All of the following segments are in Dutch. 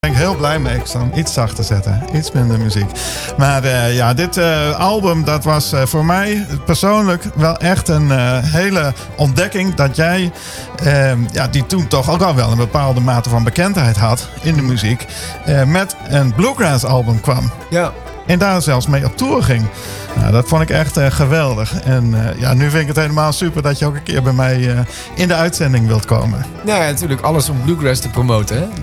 Daar ben ik heel blij mee. Ik zal hem iets zachter zetten. Iets minder muziek. Maar dit album, dat was voor mij persoonlijk wel echt een hele ontdekking. Dat jij, die toen toch ook al wel een bepaalde mate van bekendheid had in de muziek. Met een bluegrass album kwam. Ja. En daar zelfs mee op tour ging. Nou, dat vond ik echt geweldig. En nu vind ik het helemaal super dat je ook een keer bij mij in de uitzending wilt komen. Ja, natuurlijk alles om bluegrass te promoten, hè?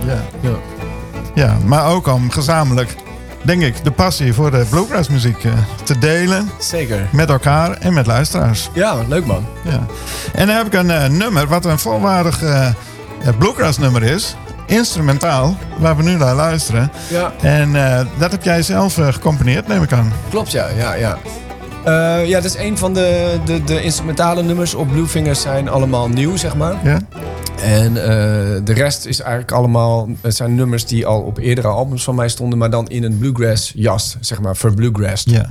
Ja, maar ook om gezamenlijk, denk ik, de passie voor de bluegrass muziek te delen. Zeker. Met elkaar en met luisteraars. Ja, leuk man. Ja. En dan heb ik een nummer wat een volwaardig bluegrass nummer is. Instrumentaal, waar we nu naar luisteren. Ja. En dat heb jij zelf gecomponeerd, neem ik aan. Klopt, ja. Dat is een van de instrumentale nummers op Bluefingers zijn allemaal nieuw, zeg maar. Ja. En de rest is eigenlijk allemaal... Het zijn nummers die al op eerdere albums van mij stonden, maar dan in een bluegrass jas, zeg maar, verbluegrassed. Ja.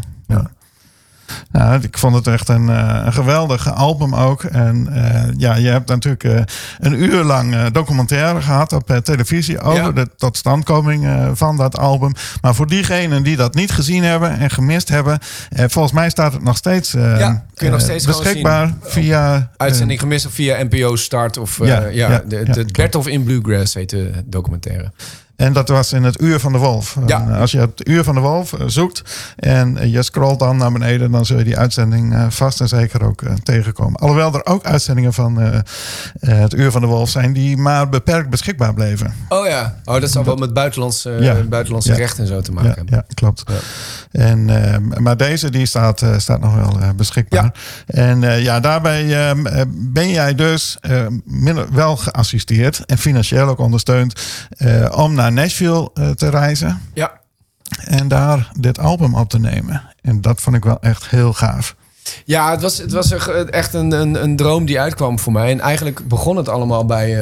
Nou, ik vond het echt een geweldig album ook. En je hebt natuurlijk een uur lang documentaire gehad op televisie over de totstandkoming van dat album. Maar voor diegenen die dat niet gezien hebben en gemist hebben, volgens mij staat het nog steeds, kun je nog steeds beschikbaar via... Uitzending gemist of via NPO Start of de Bertolf in Bluegrass heet de documentaire. En dat was in het Uur van de Wolf. Ja. Als je het Uur van de Wolf zoekt en je scrolt dan naar beneden, dan zul je die uitzending vast en zeker ook tegenkomen. Alhoewel er ook uitzendingen van het Uur van de Wolf zijn die maar beperkt beschikbaar bleven. Oh ja, dat zal wel met buitenlandse rechten en zo te maken hebben. Ja, klopt. Ja. En, maar deze die staat nog wel beschikbaar. Ja. En daarbij ben jij dus wel geassisteerd en financieel ook ondersteund om naar Nashville te reizen. Ja. En daar dit album op te nemen. En dat vond ik wel echt heel gaaf. Ja, het was echt een droom die uitkwam voor mij. En eigenlijk begon het allemaal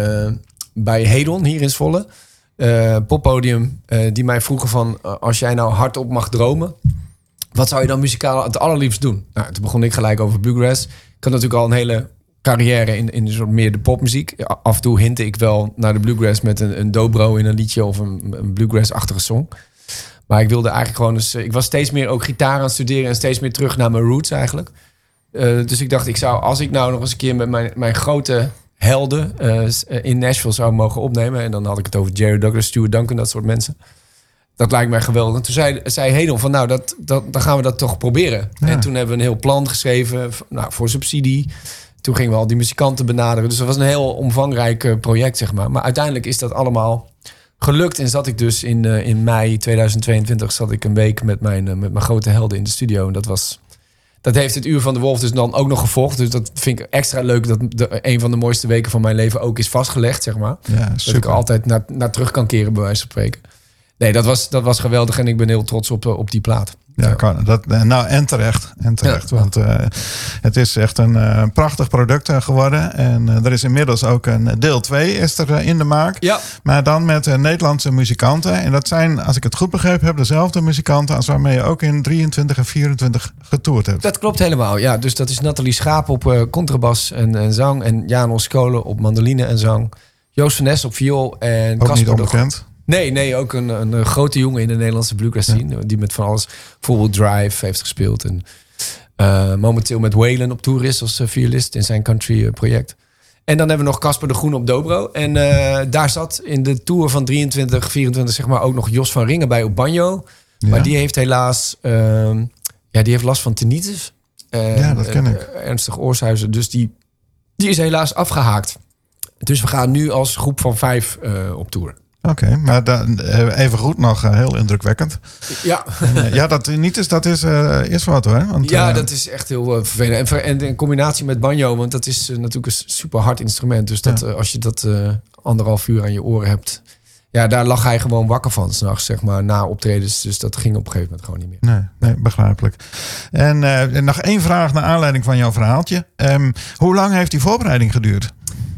bij Hedon hier in Zwolle. Poppodium, die mij vroegen van... als jij nou hardop mag dromen... wat zou je dan muzikaal het allerliefst doen? Nou, toen begon ik gelijk over bluegrass. Ik had natuurlijk al een hele carrière in soort meer de popmuziek. Af en toe hintte ik wel naar de bluegrass met een dobro in een liedje of een bluegrass-achtige song. Maar ik wilde eigenlijk gewoon eens... Ik was steeds meer ook gitaar aan het studeren en steeds meer terug naar mijn roots eigenlijk. Dus ik dacht, als ik nou nog eens een keer met mijn grote helden in Nashville zou mogen opnemen. En dan had ik het over Jerry Douglas, Stuart Duncan, dat soort mensen. Dat lijkt mij geweldig. En toen zei Hedon van dan gaan we dat toch proberen. Ja. En toen hebben we een heel plan geschreven voor subsidie. Toen gingen we al die muzikanten benaderen. Dus dat was een heel omvangrijk project, zeg maar. Maar uiteindelijk is dat allemaal gelukt. En zat ik dus in mei 2022 zat ik een week met mijn grote helden in de studio. En dat heeft het Uur van de Wolf dus dan ook nog gevolgd. Dus dat vind ik extra leuk dat een van de mooiste weken van mijn leven ook is vastgelegd, zeg maar. Ja, dat ik er altijd naar terug kan keren, bij wijze van spreken. Nee, dat was geweldig en ik ben heel trots op die plaat. Ja, en terecht. Ja. Want het is echt een prachtig product geworden. En er is inmiddels ook een deel 2 is er in de maak. Ja. Maar dan met Nederlandse muzikanten. En dat zijn, als ik het goed begrepen heb, dezelfde muzikanten als waarmee je ook in 23 en 24 getoerd hebt. Dat klopt helemaal, ja. Dus dat is Nathalie Schaap op contrabas en zang. En Janos Kolen op mandoline en zang. Joost van Ness op viool. En ook niet onbekend. Nee, ook een grote jongen in de Nederlandse bluegrass scene. Ja. Die met van alles Full Drive heeft gespeeld. En momenteel met Waylon op tour is als violist in zijn country project. En dan hebben we nog Casper de Groen op dobro. En daar zat in de tour van 23, 24 zeg maar ook nog Jos van Ringen bij op banjo. Ja. Maar die heeft helaas die heeft last van tinnitus. Dat ken ik. Ernstig oorsuizen. Dus die is helaas afgehaakt. Dus we gaan nu als groep van 5 op tour. Oké, maar even goed nog heel indrukwekkend. Ja. Dat niet is, dat is wat hoor. Want, dat is echt heel vervelend. En in combinatie met banjo, want dat is natuurlijk een super hard instrument. Dus als je dat 1,5 uur aan je oren hebt. Ja, daar lag hij gewoon wakker van 's nachts, zeg maar, na optredens. Dus dat ging op een gegeven moment gewoon niet meer. Nee, begrijpelijk. En nog 1 vraag naar aanleiding van jouw verhaaltje. Hoe lang heeft die voorbereiding geduurd?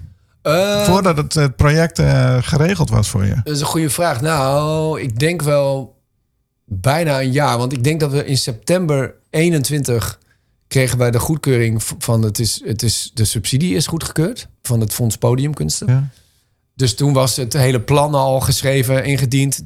Voordat het project geregeld was voor je? Dat is een goede vraag. Nou, ik denk wel bijna een jaar. Want ik denk dat we in september 21 kregen wij de goedkeuring van de subsidie is goedgekeurd van het Fonds Podiumkunsten. Dus toen was het hele plan al geschreven, ingediend.